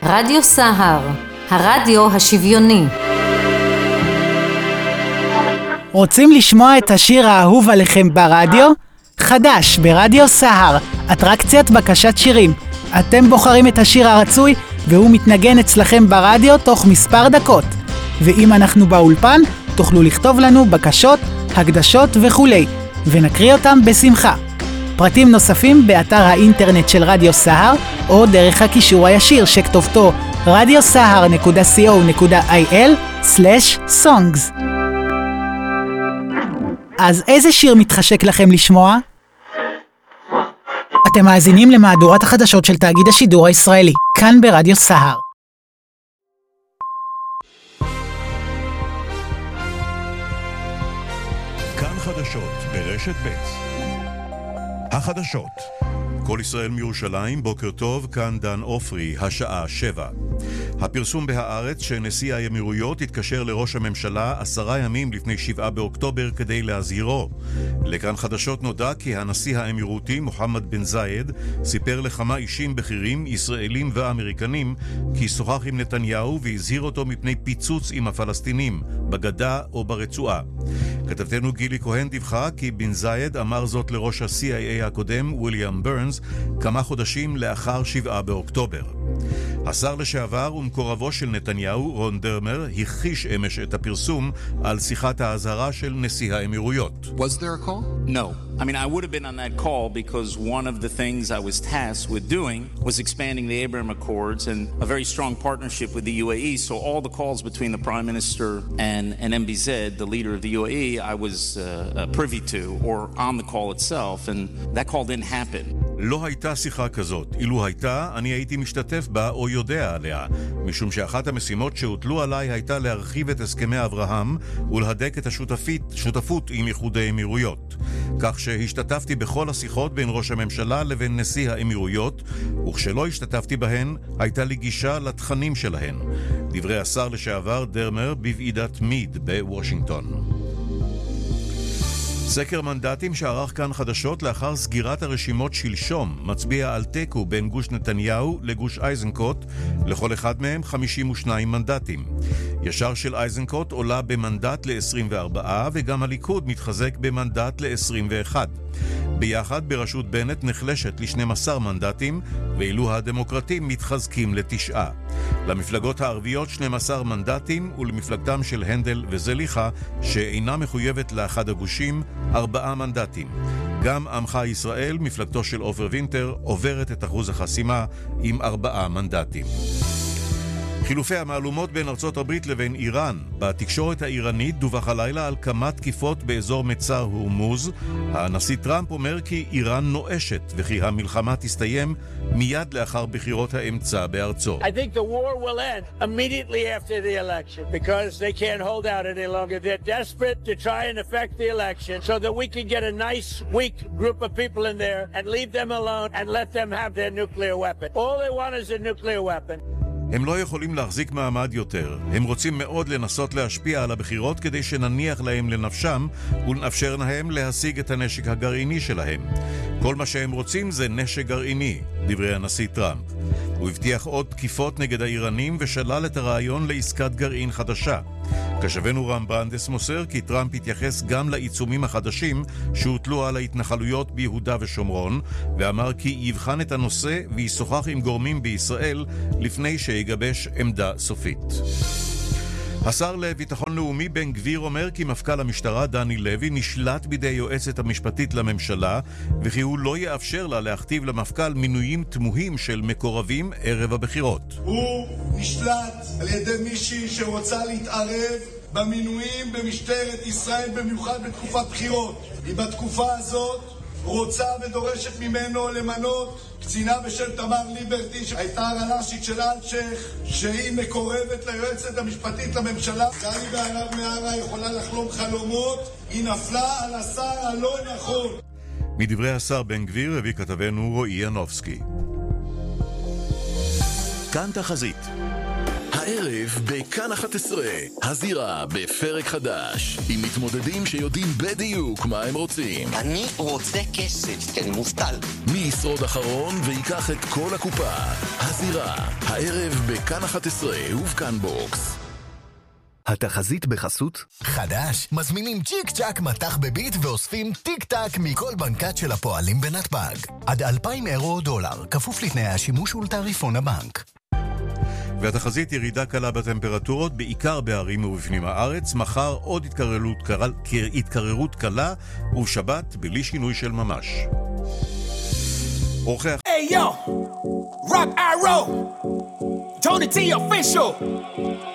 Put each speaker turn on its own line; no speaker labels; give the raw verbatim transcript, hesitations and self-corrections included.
רדיו סהר, הרדיו השוויוני.
רוצים לשמוע את השיר האהוב עליכם ברדיו? חדש ברדיו סהר, אטרקציית בקשת שירים. אתם בוחרים את השיר הרצוי והוא מתנגן אצלכם ברדיו תוך מספר דקות. ואם אנחנו באולפן, תוכלו לכתוב לנו בקשות, הקדשות וכולי, ונקריא אותם בשמחה. פרטים נוספים באתר האינטרנט של רדיו סהר, או דרך הקישור הישיר שכתובתו רדיו סהר נקודה סי או נקודה איי אל סלש סונגס. אז איזה שיר מתחשק לכם לשמוע? אתם מאזינים למהדורת החדשות של תאגיד השידור הישראלי, כאן ברדיו סהר.
כאן חדשות ברשת ב'. החדשות. כל ישראל מירושלים, בוקר טוב, כאן דן אופרי, השעה שבע. הפרסום בהארץ שנשיא האמירויות התקשר לראש הממשלה עשרה ימים לפני שבעה באוקטובר כדי להזהירו. לכאן חדשות נודע כי הנשיא האמירותי מוחמד בן זייד סיפר לכמה אישים בכירים, ישראלים ואמריקנים, כי שוחח עם נתניהו והזהיר אותו מפני פיצוץ עם הפלסטינים, בגדה או ברצועה. כתבתנו גילי כהן דיווחה כי בן זייד אמר זאת לראש ה-סי איי איי הקודם, וויליאם ברנס, כמה חודשים לאחר שבעה באוקטובר. השר לשעבר ומקורבו של נתניהו, רון דרמר, הכחיש אמש את הפרסום על שיחת האזהרה של נשיא האמירויות.
Was there a call? No. I mean, I would have been on that call because one of the things I was tasked with doing was expanding the Abraham Accords and a very strong partnership with the U A E. So all the calls between the Prime Minister and, and M B Z, the leader of the U A E, I was uh, uh, privy to or on the call itself, and that call didn't happen.
לא הייתה שיחה כזאת. אילו הייתה, אני הייתי משתתף בה או יודע עליה, משום שאחת המשימות שהוטלו עליי הייתה להרחיב את הסכמי אברהם ולהדק את השותפית, שותפות עם איחוד האמירויות. כך שהשתתפתי בכל השיחות בין ראש הממשלה לבין נשיא האמירויות, וכשלא השתתפתי בהן, הייתה לי גישה לתכנים שלהן. דברי השר לשעבר דרמר בוועידת מיד בוושינגטון. סקר מנדטים שערך כאן חדשות לאחר סגירת הרשימות שלשום מצביע על תיקו בין גוש נתניהו לגוש אייזנקוט, לכל אחד מהם חמישים ושניים מנדטים. ישר של אייזנקוט עולה במנדט ל-עשרים וארבע וגם הליכוד מתחזק במנדט ל-עשרים ואחד. ביחד בראשות בנט נחלשת ל-שנים עשר מנדטים, ואילו הדמוקרטים מתחזקים לתשעה. למפלגות הערביות שנים עשר מנדטים, ולמפלגתם של הנדל וזליחה, שאינה מחויבת לאחד הגושים, ארבעה מנדטים. גם עמך ישראל, מפלגתו של עופר וינטר, עוברת את אחוז החסימה עם ארבעה מנדטים. חילופי המעלומות בין ארצות הברית לבין איראן. בתקשורת האיראנית דווח הלילה על כמה תקיפות באזור מצר הורמוז. הנשיא טראמפ אומר כי איראן נואשת וכי המלחמה תסתיים מיד לאחר בחירות האמצע בארצו.
I think the war will end immediately after the election because they can't hold out any longer. They're desperate to try and affect the election so that we can get a nice weak group of people in there and leave them alone and let them have their nuclear weapon. All they want is a nuclear weapon.
הם לא יכולים להחזיק מעמד יותר. הם רוצים מאוד לנסות להשפיע על הבחירות כדי שנניח להם לנפשם ולנאפשר להם להשיג את הנשק הגרעיני שלהם. כל מה שהם רוצים זה נשק גרעיני, דברי הנשיא טראמפ. הוא הבטיח עוד תקיפות נגד האיראנים ושלל את הרעיון לעסקת גרעין חדשה. כשבנו רם ברנדס מוסר כי טראמפ התייחס גם לעיצומים החדשים שהוטלו על ההתנחלויות ביהודה ושומרון, ואמר כי יבחן את הנושא וישוחח עם גורמים בישראל לפני שיגבש עמדה סופית. השר לביטחון לאומי בן גביר אומר כי מפכ"ל המשטרה דני לוי נשלט בידי יועצת המשפטית לממשלה, וכי הוא לא יאפשר לה להכתיב למפכ"ל מינויים תמוהים של מקורבים ערב הבחירות.
הוא נשלט על ידי מישהי שרוצה להתערב במינויים במשטרת ישראל, במיוחד בתקופת בחירות. היא בתקופה הזאת רוצה ודורשת ממנו למנות קצינה בשם תמר ליברטי, שהייתה הרל"שית של אלשיך, שהיא מקורבת ליועצת המשפטית לממשלה. גלי בהרב מהרה יכולה לחלום חלומות, היא נפלה על השר הלא נכון.
מדברי השר בן גביר הביא כתבנו רועי ינובסקי.
כאן תחזית. הערב בכאן אחת עשרה, הזירה בפרק חדש, עם מתמודדים שיודעים בדיוק מה הם רוצים.
אני רוצה כסף, כי אני מובטל.
מי ישרוד אחרון ויקח את כל הקופה. הזירה, הערב בכאן אחת עשרה ובכאן בוקס.
התחזית בחסות חדש, מזמינים צ'יק צ'ק מתח בביט ואוספים טיק טק מכל בנקת של הפועלים בנתב"ג. עד אלפיים אירו או דולר, כפוף לתנאי השימוש ולתעריפון הבנק.
והתחזית ירידה קלה בטמפרטורות, בעיקר בערים ובפנים הארץ. מחר עוד התקררות קלה, התקררות קלה, ובשבת בלי שינוי של ממש. אורחי
Hey yo, Rock Arrow, Tony T official.